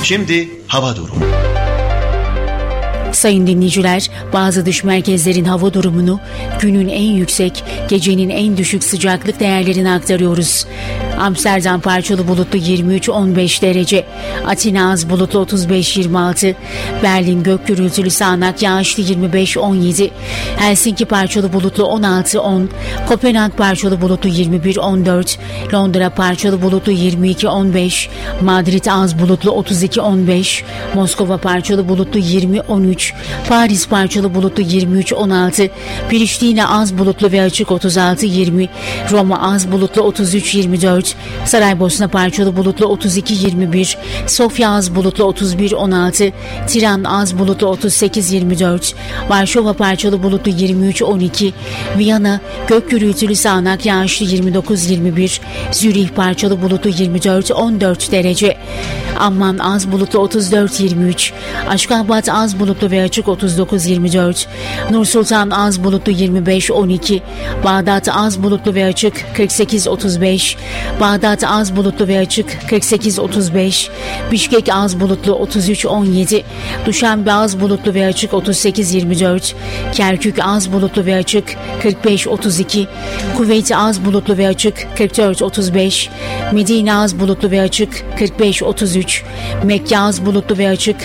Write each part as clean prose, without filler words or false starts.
Şimdi hava durumu. Sayın dinleyiciler, bazı dış merkezlerin hava durumunu, günün en yüksek, gecenin en düşük sıcaklık değerlerini aktarıyoruz. Amsterdam parçalı bulutlu 23-15 derece, Atina az bulutlu 35-26, Berlin gök gürültülü sağanak yağışlı 25-17, Helsinki parçalı bulutlu 16-10, Kopenhag parçalı bulutlu 21-14, Londra parçalı bulutlu 22-15, Madrid az bulutlu 32-15, Moskova parçalı bulutlu 20-13, Paris parçalı bulutlu 23-16, Priştine az bulutlu ve açık 36-20, Roma az bulutlu 33-24, Saraybosna parçalı bulutlu 32-21, Sofya az bulutlu 31-16, Tiran az bulutlu 38-24, Varşova parçalı bulutlu 23-12, Viyana gök gürültülü sağanak yağışlı 29-21, Zürih parçalı bulutlu 24-14 derece, Amman az bulutlu 34-23, Aşkabat az bulutlu ve açık 39-24, Nursultan az bulutlu 25-12, Bağdat az bulutlu ve açık 48-35, Bağdat az bulutlu ve açık 48-35, Bişkek az bulutlu 33-17, Duşanbe az bulutlu ve açık 38-24, Kerkük az bulutlu ve açık 45-32, Kuveyt az bulutlu ve açık 44-35, Medine az bulutlu ve açık 45-33, Mekke az bulutlu ve açık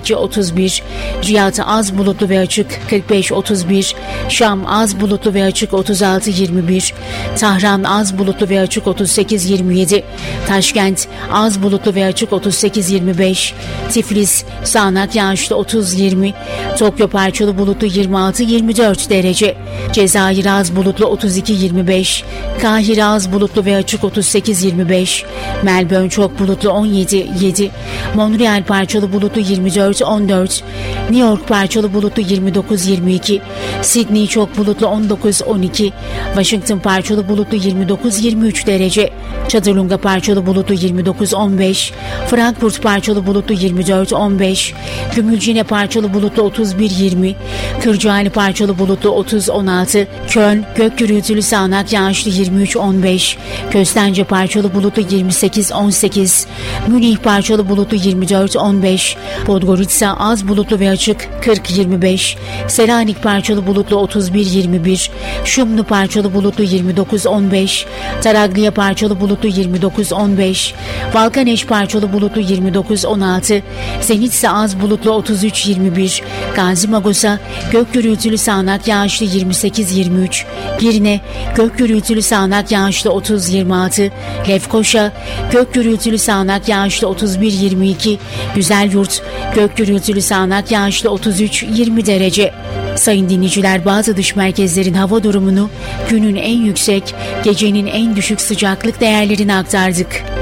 42-31, Riyad az bulutlu ve açık 45-31, Şam az bulutlu ve açık 36-21, Tahran az bulutlu ve açık 38-27, Taşkent az bulutlu ve açık 38-25, Tiflis sağanak yağışlı 30-20, Tokyo parçalı bulutlu 26-24 derece, Cezayir az bulutlu 32-25, Kahire az bulutlu ve açık 38-25, Melbourne çok bulutlu 17-7, Montreal parçalı bulutlu 24-14, New York parçalı bulutlu 29-22, Sydney çok bulutlu 19-12, Washington parçalı bulutlu 29-23 derece, Çadırlunga parçalı bulutlu 29-15, Frankfurt parçalı bulutlu 24-15, Gümülcine parçalı bulutlu 31-20, Kırcaali parçalı bulutlu 30-16, Köln gök gürültülü sağanak yağışlı 23-15, Köstence parçalı bulutlu 28-18, Münih parçalı bulutlu 24-15, Podgorica az bulutlu ve açık 40-25, Selanik parçalı bulutlu 31-21, Şumlu parçalı bulutlu 29-15, Taraglia parçalı bulutlu 29-15, Valkaneş parçalı bulutlu 29-16, Zenitsa az bulutlu 33-21, Gazi Magosa gök gürültülü sağanak yağışlı 28-23, Girne gök gürültülü sağanak yağışlı 30-26, Lefkoşa gök gürültülü sağanak yağışlı 31-22, Güzelyurt gök gürültülü sağanak yağışlı 33-20 derece. Sayın dinleyiciler, bazı dış merkezlerin hava durumunu, günün en yüksek, gecenin en düşük sıcaklık değerlerini aktardık.